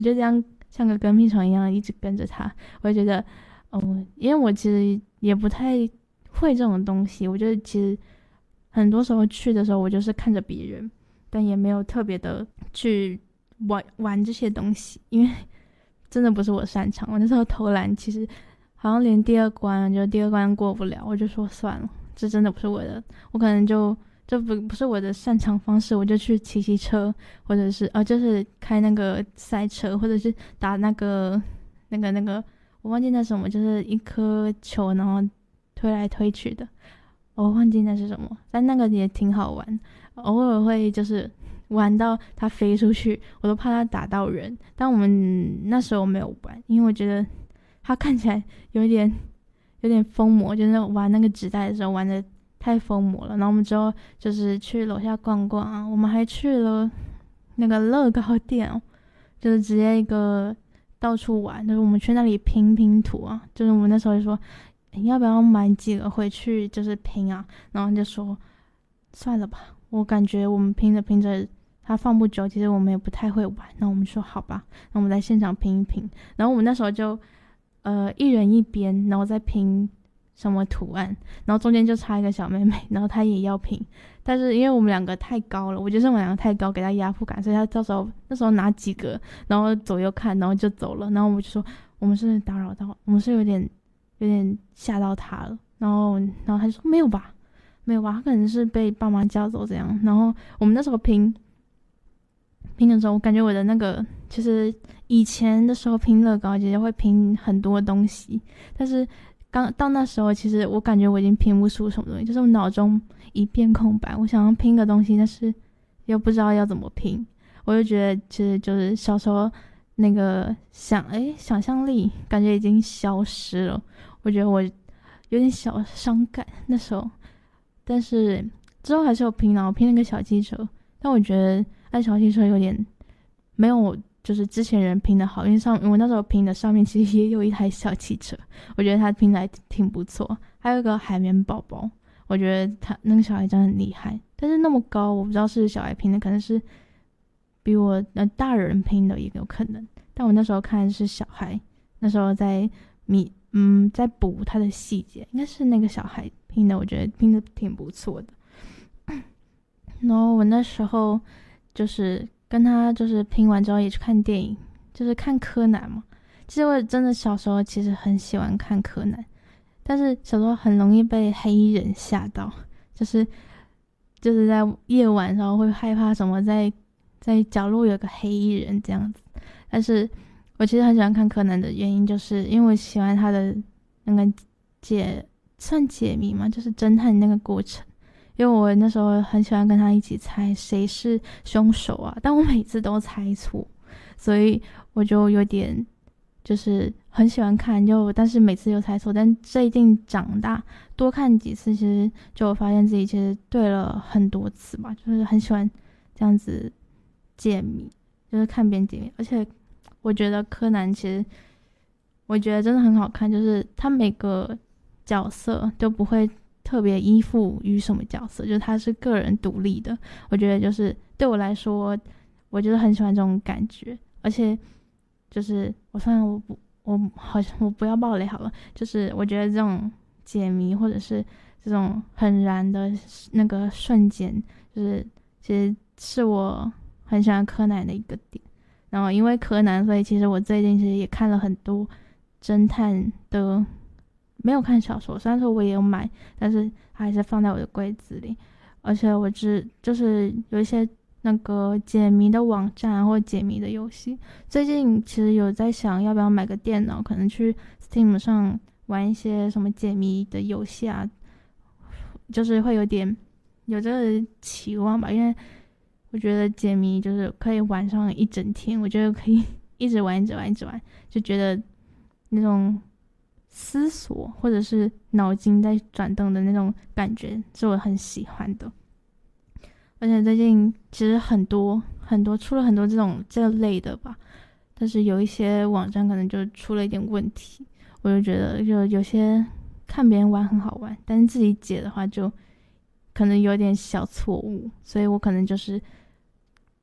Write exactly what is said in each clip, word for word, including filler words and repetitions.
就这样像个跟屁虫一样一直跟着他。我就觉得，哦，因为我其实也不太会这种东西，我觉得其实很多时候去的时候，我就是看着别人，但也没有特别的去玩玩这些东西，因为真的不是我擅长。我那时候投篮，其实好像连第二关，就第二关过不了，我就说算了，这真的不是我的，我可能就这不不是我的擅长方式，我就去骑骑车，或者是呃，就是开那个赛车，或者是打那个那个那个，我忘记那什么，就是一颗球，然后推来推去的，我忘记那是什么，但那个也挺好玩，偶尔会就是玩到它飞出去，我都怕它打到人。但我们那时候没有玩，因为我觉得它看起来有一点有点疯魔，就是玩那个纸袋的时候玩的太疯魔了。然后我们之后就是去楼下逛逛啊，我们还去了那个乐高店哦，就是直接一个到处玩，就是我们去那里拼拼图啊，就是我们那时候就说，你要不要买几个回去就是拼啊？然后就说算了吧，我感觉我们拼着拼着，它放不久，其实我们也不太会玩。然后我们说好吧，那我们在现场拼一拼。然后我们那时候就呃一人一边，然后再拼什么图案，然后中间就差一个小妹妹，然后她也要拼。但是因为我们两个太高了，我觉得是我们两个太高，给她压迫感，所以她到时候那时候拿几个，然后左右看，然后就走了。然后我们就说我们是打扰到，我们是有点有点吓到她了。然后然后她就说没有吧，没有吧，他可能是被爸妈叫走这样。然后我们那时候拼拼的时候，我感觉我的那个其实以前的时候拼乐高，姐姐会拼很多东西，但是刚到那时候，其实我感觉我已经拼不出什么东西，就是我脑中一片空白，我想要拼个东西，但是又不知道要怎么拼。我就觉得其实就是小时候那个想哎想象力感觉已经消失了，我觉得我有点小伤感那时候。但是之后还是有拼啊，我拼那个小汽车，但我觉得那小汽车有点没有就是之前人拼的好，因为上我那时候拼的上面其实也有一台小汽车，我觉得他拼的还挺不错。还有一个海绵宝宝，我觉得他那个小孩真的很厉害，但是那么高，我不知道是小孩拼的，可能是比我呃大人拼的也有可能。但我那时候看的是小孩，那时候在米嗯在补他的细节，应该是那个小孩拼的，我觉得拼的挺不错的。然后我那时候就是跟他就是拼完之后也去看电影，就是看柯南嘛。其实我真的小时候其实很喜欢看柯南，但是小时候很容易被黑衣人吓到，就是就是在夜晚的时候会害怕什么在在角落有个黑衣人这样子。但是我其实很喜欢看柯南的原因，就是因为我喜欢他的那个解算解谜嘛，就是侦探那个过程。因为我那时候很喜欢跟他一起猜谁是凶手啊，但我每次都猜错，所以我就有点就是很喜欢看，就但是每次又猜错。但最近长大多看几次，其实就发现自己其实对了很多次吧，就是很喜欢这样子解谜，就是看别人解谜。而且我觉得柯南其实我觉得真的很好看，就是他每个角色都不会特别依附于什么角色，就是他是个人独立的。我觉得就是对我来说，我就是很喜欢这种感觉。而且就是我算了，我不，我好像我不要爆雷好了。就是我觉得这种解谜或者是这种很燃的那个瞬间，就是其实是我很喜欢柯南的一个点。然后因为柯南，所以其实我最近其实也看了很多侦探的，没有看小说，虽然说我也有买，但是它还是放在我的柜子里。而且我只就是有一些那个解谜的网站或解谜的游戏，最近其实有在想要不要买个电脑，可能去 Steam 上玩一些什么解谜的游戏啊，就是会有点有这个期望吧。因为我觉得解谜就是可以玩上一整天，我觉得可以一直玩一直玩一直玩，就觉得那种思索或者是脑筋在转动的那种感觉是我很喜欢的。而且最近其实很多很多出了很多这种这类的吧，但是有一些网站可能就出了一点问题，我就觉得就有些看别人玩很好玩，但是自己解的话就可能有点小错误，所以我可能就是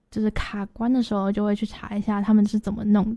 就是卡关的时候，就会去查一下他们是怎么弄